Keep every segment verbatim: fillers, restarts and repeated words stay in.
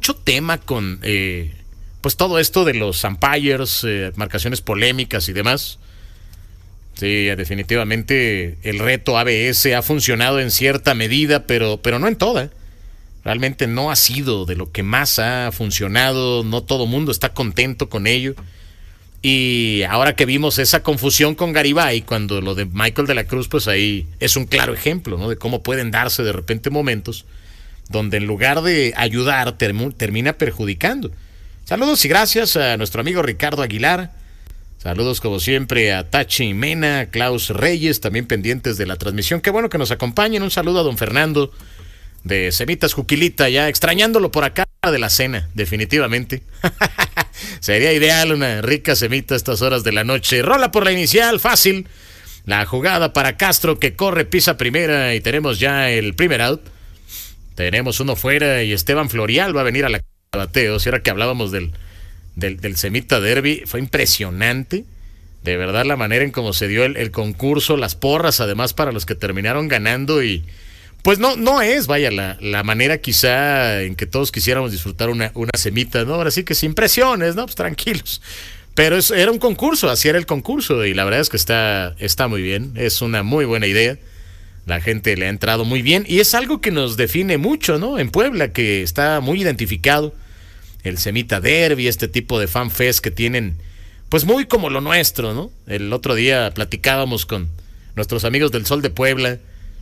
mucho tema con eh, pues todo esto de los umpires, eh, marcaciones polémicas y demás. Sí, definitivamente el reto A B S ha funcionado en cierta medida, pero, pero no en toda. Realmente no ha sido de lo que más ha funcionado, no todo mundo está contento con ello. Y ahora que vimos esa confusión con Garibay, cuando lo de Michael de la Cruz, pues ahí es un claro ejemplo, ¿no? De cómo pueden darse de repente momentos donde en lugar de ayudar term- termina perjudicando. Saludos y gracias a nuestro amigo Ricardo Aguilar. Saludos como siempre a Tachi Mena, Klaus Reyes, también pendientes de la transmisión. Qué bueno que nos acompañen. Un saludo a don Fernando de Semitas Juquilita, ya extrañándolo por acá de la cena, definitivamente. Sería ideal una rica semita a estas horas de la noche. Rola por la inicial, fácil. La jugada para Castro que corre, pisa primera y tenemos ya el primer out. Tenemos uno fuera y Esteban Florial va a venir a la bateo. Si era que hablábamos del, del, del Semita Derby, fue impresionante. De verdad la manera en cómo se dio el, el concurso, las porras además para los que terminaron ganando y pues no, no es, vaya, la, la manera quizá en que todos quisiéramos disfrutar una, una semita, ¿no? Ahora sí que sin presiones, ¿no? Pues tranquilos. Pero es, era un concurso, así era el concurso y la verdad es que está, está muy bien, es una muy buena idea. La gente le ha entrado muy bien y es algo que nos define mucho, ¿no? En Puebla, que está muy identificado. El Semita Derby, este tipo de fanfest que tienen, pues muy como lo nuestro, ¿no? El otro día platicábamos con nuestros amigos del Sol de Puebla,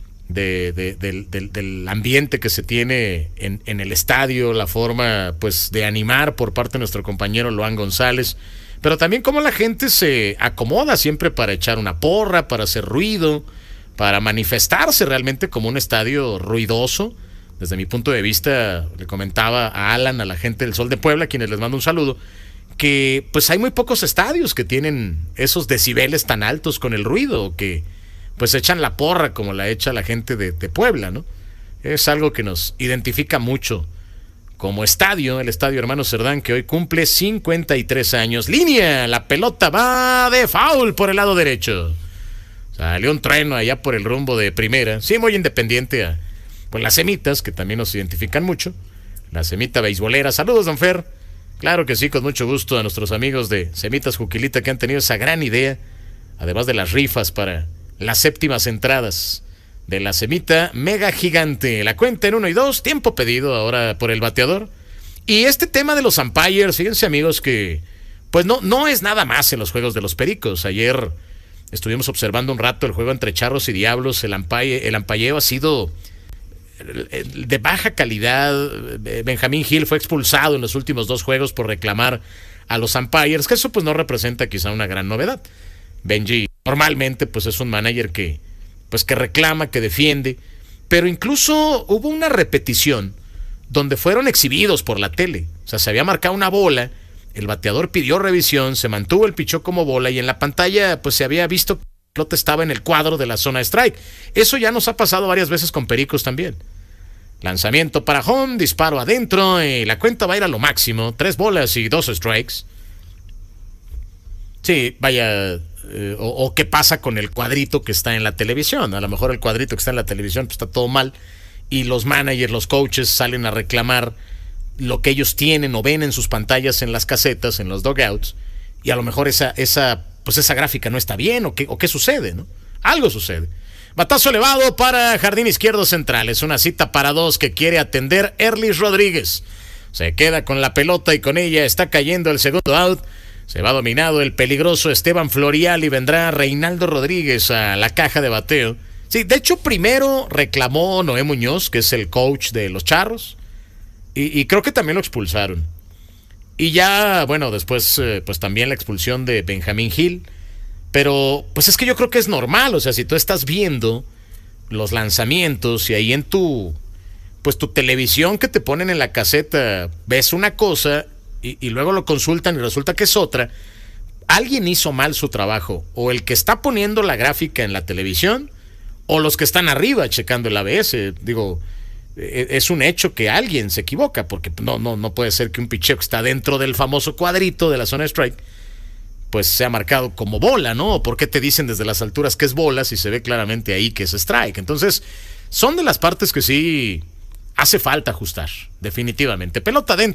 De, de, del, del, del ambiente que se tiene en, en el estadio, la forma pues de animar por parte de nuestro compañero Loan González, pero también cómo la gente se acomoda siempre para echar una porra, para hacer ruido, para manifestarse realmente como un estadio ruidoso. Desde mi punto de vista, le comentaba a Alan, a la gente del Sol de Puebla, a quienes les mando un saludo, que pues hay muy pocos estadios que tienen esos decibeles tan altos con el ruido, que pues echan la porra como la echa la gente de, de Puebla, ¿no? Es algo que nos identifica mucho como estadio, el Estadio Hermano Cerdán, que hoy cumple cincuenta y tres años. Línea, la pelota va de foul por el lado derecho. Salió un trueno allá por el rumbo de primera. Sí, muy independiente a pues las semitas, que también nos identifican mucho. La semita beisbolera. Saludos, don Fer. Claro que sí, con mucho gusto a nuestros amigos de Semitas Juquilita que han tenido esa gran idea, además de las rifas para las séptimas entradas de la semita mega gigante. La cuenta en uno y dos, tiempo pedido ahora por el bateador. Y este tema de los umpires, fíjense amigos que pues no, no es nada más en los juegos de los Pericos. Ayer estuvimos observando un rato el juego entre Charros y Diablos. El umpire, el umpireo ha sido de baja calidad. Benjamín Gil fue expulsado en los últimos dos juegos por reclamar a los umpires, que eso pues no representa quizá una gran novedad. Benji normalmente pues es un manager que pues que reclama, que defiende, pero incluso hubo una repetición donde fueron exhibidos por la tele. O sea, se había marcado una bola, el bateador pidió revisión, se mantuvo el pichó como bola y en la pantalla pues se había visto que la pelota estaba en el cuadro de la zona de strike. Eso ya nos ha pasado varias veces con Pericos también. Lanzamiento para home, disparo adentro y la cuenta va a ir a lo máximo, tres bolas y dos strikes. Sí, vaya, eh, o, o qué pasa con el cuadrito que está en la televisión. A lo mejor el cuadrito que está en la televisión pues, está todo mal y los managers, los coaches salen a reclamar lo que ellos tienen o ven en sus pantallas en las casetas, en los dugouts, y a lo mejor esa, esa, pues esa gráfica no está bien o qué, o qué sucede, ¿no? Algo sucede. Batazo elevado para jardín izquierdo central. Es una cita para dos que quiere atender Erlis Rodríguez. Se queda con la pelota y con ella está cayendo el segundo out. Se va dominado el peligroso Esteban Florial y vendrá Reinaldo Rodríguez a la caja de bateo. Sí, de hecho primero reclamó Noé Muñoz, que es el coach de los Charros, y, y creo que también lo expulsaron. Y ya, bueno, después eh, pues también la expulsión de Benjamín Gil. Pero pues es que yo creo que es normal, o sea, si tú estás viendo los lanzamientos y ahí en tu pues tu televisión que te ponen en la caseta ves una cosa y, y luego lo consultan y resulta que es otra, alguien hizo mal su trabajo, o el que está poniendo la gráfica en la televisión o los que están arriba checando el A B S. Digo, es un hecho que alguien se equivoca, porque no, no, no puede ser que un picheo que está dentro del famoso cuadrito de la zona de strike pues sea marcado como bola, ¿no? ¿Por qué te dicen desde las alturas que es bola si se ve claramente ahí que es strike? Entonces, son de las partes que sí hace falta ajustar, definitivamente. Pelota dentro.